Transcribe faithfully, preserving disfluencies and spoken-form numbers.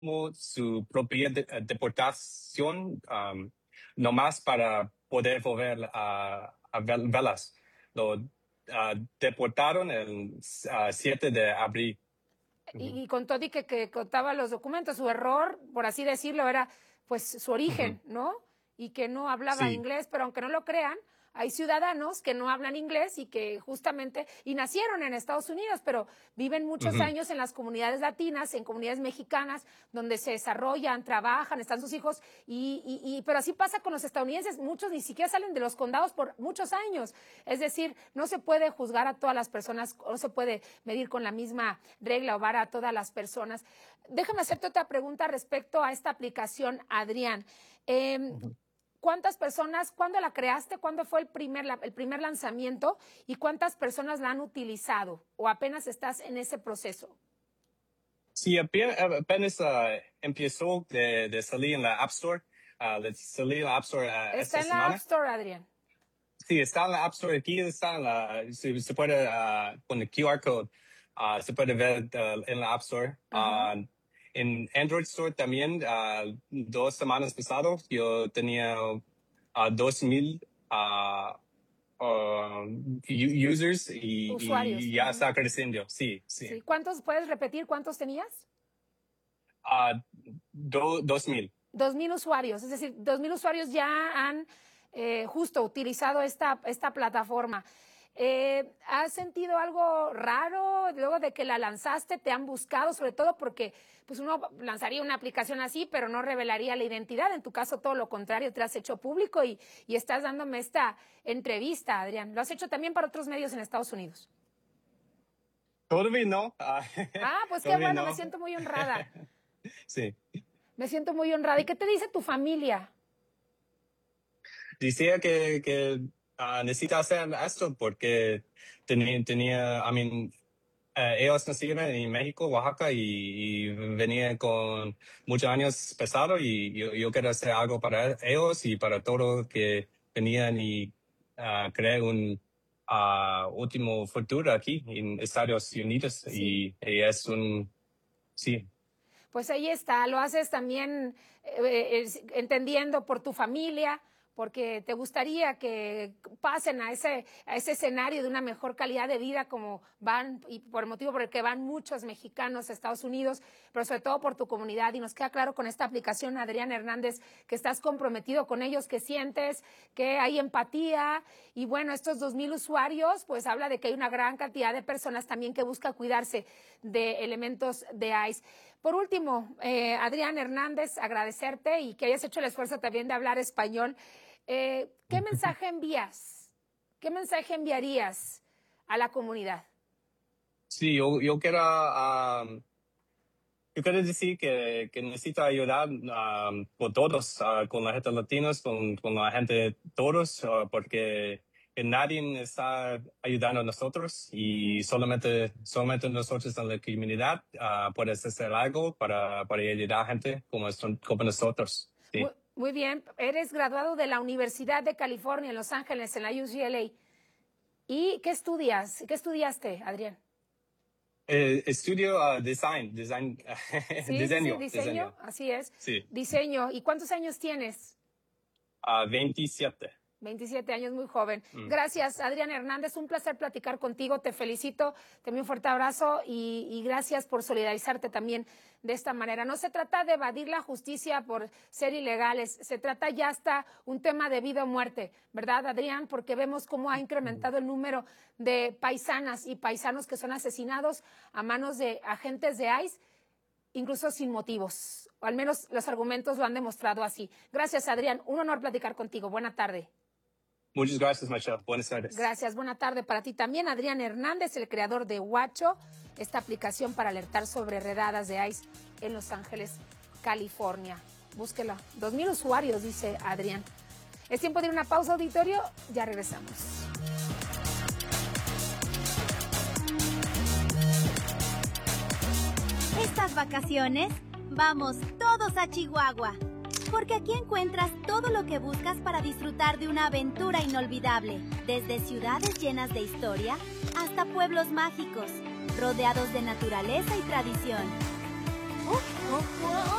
su propia de, deportación um, nomás para poder volver a, a Velas. Lo uh, deportaron el uh, siete de abril. Y, y con todo y que, que contaba los documentos, su error, por así decirlo, era pues su origen, uh-huh. ¿no? Y que no hablaba sí. inglés, pero aunque no lo crean, hay ciudadanos que no hablan inglés y que justamente, y nacieron en Estados Unidos, pero viven muchos uh-huh. años en las comunidades latinas, en comunidades mexicanas, donde se desarrollan, trabajan, están sus hijos, y, y, y pero así pasa con los estadounidenses, muchos ni siquiera salen de los condados por muchos años. Es decir, no se puede juzgar a todas las personas, no se puede medir con la misma regla o vara a todas las personas. Déjame hacerte otra pregunta respecto a esta aplicación, Adrián. Eh, uh-huh. ¿Cuántas personas, cuándo la creaste, cuándo fue el primer, el primer lanzamiento y cuántas personas la han utilizado o apenas estás en ese proceso? Sí, apenas uh, empezó de, de salir en la App Store, uh, de salir en la App Store uh, ¿Está esta en semana. la App Store, Adrián? Sí, está en la App Store, aquí está en la, se, se puede, uh, con el Q R code, uh, se puede ver uh, en la App Store. Uh-huh. Uh, En Android Store también, uh, dos semanas pasadas, yo tenía uh, dos mil uh, uh, users y, y ya uh-huh. está creciendo. Sí, sí, sí. ¿Cuántos, puedes repetir cuántos tenías? Uh, do, dos mil. Dos mil usuarios, es decir, dos mil usuarios ya han eh, justo utilizado esta, esta plataforma. Eh, ¿Has sentido algo raro luego de que la lanzaste? ¿Te han buscado? Sobre todo porque pues uno lanzaría una aplicación así, pero no revelaría la identidad. En tu caso, todo lo contrario, te lo has hecho público y, y estás dándome esta entrevista, Adrián. ¿Lo has hecho también para otros medios en Estados Unidos? Todavía no. Ah, pues qué bueno, no. Me siento muy honrada. Sí. Me siento muy honrada. ¿Y qué te dice tu familia? Decía que... que... Uh, necesita hacer esto porque tenía, tenía I mean, uh, ellos nacieron en México, Oaxaca, y, y venían con muchos años pesados y yo, yo quiero hacer algo para ellos y para todos que venían y uh, crear un uh, último futuro aquí en Estados Unidos. Sí. Y, y es un... Sí. Pues ahí está, lo haces también eh, eh, entendiendo por tu familia, porque te gustaría que pasen a ese, a ese escenario de una mejor calidad de vida como van, y por el motivo por el que van muchos mexicanos a Estados Unidos, pero sobre todo por tu comunidad. Y nos queda claro con esta aplicación, Adrián Hernández, que estás comprometido con ellos, que sientes que hay empatía. Y bueno, estos dos mil usuarios, pues habla de que hay una gran cantidad de personas también que busca cuidarse de elementos de ICE. Por último, eh, Adrián Hernández, agradecerte y que hayas hecho el esfuerzo también de hablar español. Eh, ¿Qué mensaje envías? ¿Qué mensaje enviarías a la comunidad? Sí, yo, yo quiero, um, yo quiero decir que, que necesito ayudar um, con todos, uh, con la gente latina, con, con la gente todos, uh, porque nadie está ayudando a nosotros y solamente, solamente nosotros en la comunidad uh, podemos hacer algo para, para ayudar a gente como, como nosotros. Sí. Muy, muy bien, eres graduado de la Universidad de California en Los Ángeles, en la U C L A. ¿Y qué estudias? ¿Qué estudiaste, Adrián? Eh, estudio uh, design, design sí, diseño, sí, diseño, diseño, así es. Sí. Diseño. ¿Y cuántos años tienes? Uh, veintisiete. veintisiete años, muy joven. Mm. Gracias, Adrián Hernández. Un placer platicar contigo. Te felicito. Te envío un fuerte abrazo y, y gracias por solidarizarte también de esta manera. No se trata de evadir la justicia por ser ilegales. Se trata ya hasta un tema de vida o muerte, ¿verdad, Adrián? Porque vemos cómo ha incrementado el número de paisanas y paisanos que son asesinados a manos de agentes de ICE, incluso sin motivos. O al menos los argumentos lo han demostrado así. Gracias, Adrián. Un honor platicar contigo. Buena tarde. Muchas gracias, Michelle. Buenas tardes. Gracias, buena tarde para ti también. Adrián Hernández, el creador de Watcho, esta aplicación para alertar sobre redadas de ICE en Los Ángeles, California. Búsquela. Dos mil usuarios, dice Adrián. Es tiempo de ir a una pausa, auditorio. Ya regresamos. Estas vacaciones, vamos todos a Chihuahua. Porque aquí encuentras todo lo que buscas para disfrutar de una aventura inolvidable, desde ciudades llenas de historia hasta pueblos mágicos, rodeados de naturaleza y tradición. ¡Uh! México?